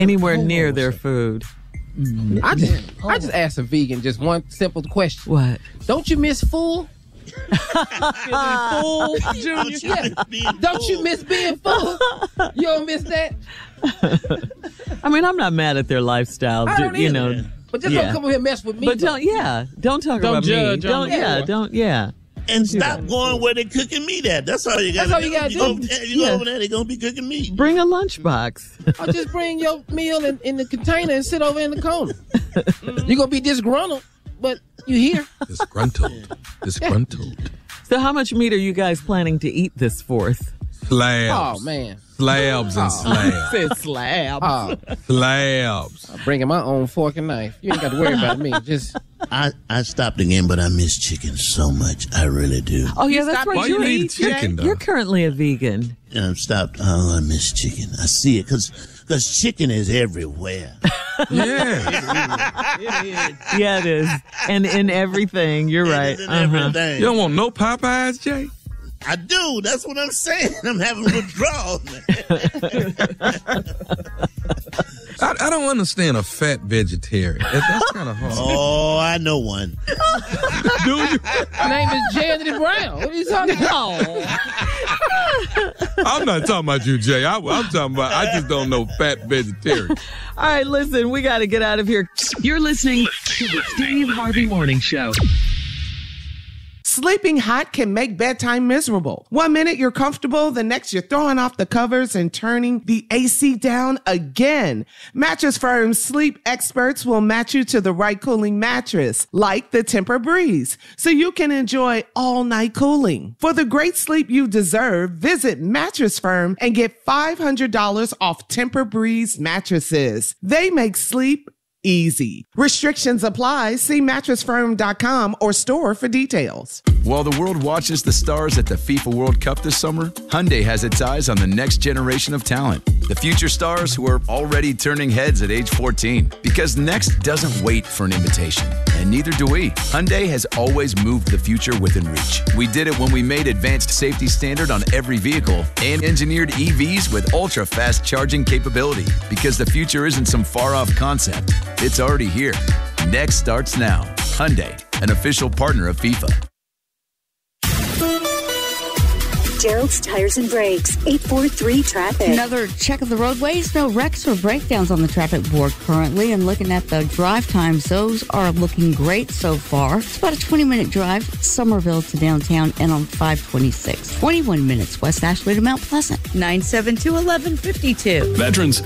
anywhere near their food. I just asked a vegan just one simple question. What? Don't you miss full? Full, Junior? Yeah. Don't you miss being full? You don't miss that? I mean, I'm not mad at their lifestyle. I don't either. But just don't come over here and mess with me. But don't talk about judge me. on And stop going where they're cooking meat at. That's all you got to do. You go over there, they're going to be cooking meat. Bring a lunchbox. Or just bring your meal in the container and sit over in the corner. You're going to be disgruntled, but you here. Disgruntled. So how much meat are you guys planning to eat this 4th? Slabs. Oh, man. Slabs and slabs. Said slabs. Slabs. I'm bringing my own fork and knife. You ain't got to worry about me. Just... I stopped again, but I miss chicken so much. I really do. Oh, yeah, that's right. Why you eat chicken, though? You're currently a vegan. And I've stopped. Oh, I miss chicken. I see it because chicken is everywhere. Yeah. Yeah, it is. And in everything. You're right. It is in everything. You don't want no Popeyes, Jay? I do. That's what I'm saying. I'm having withdrawal. I don't understand a fat vegetarian. That's kind of hard. Oh, I know one. Do you? My name is Jay Anthony Brown. What are you talking about? I'm not talking about you, Jay. I'm talking about, I just don't know fat vegetarian. All right, listen, we got to get out of here. You're listening to the Steve Harvey Morning Show. Sleeping hot can make bedtime miserable. 1 minute you're comfortable, the next you're throwing off the covers and turning the AC down again. Mattress Firm's sleep experts will match you to the right cooling mattress, like the Tempur-Breeze, so you can enjoy all-night cooling. For the great sleep you deserve, visit Mattress Firm and get $500 off Tempur-Breeze mattresses. They make sleep easy. Restrictions apply. See mattressfirm.com or store for details. While the world watches the stars at the FIFA World Cup this summer, Hyundai has its eyes on the next generation of talent. The future stars who are already turning heads at age 14. Because next doesn't wait for an invitation. And neither do we. Hyundai has always moved the future within reach. We did it when we made advanced safety standard on every vehicle and engineered EVs with ultra-fast charging capability. Because the future isn't some far-off concept. It's already here. Next starts now. Hyundai, an official partner of FIFA. Gerald's Tires and Brakes, 843-TRAFFIC. Another check of the roadways. No wrecks or breakdowns on the traffic board currently. And looking at the drive times, those are looking great so far. It's about a 20-minute drive, Somerville to downtown and on 526. 21 minutes, West Ashley to Mount Pleasant. 972-1152. Veterans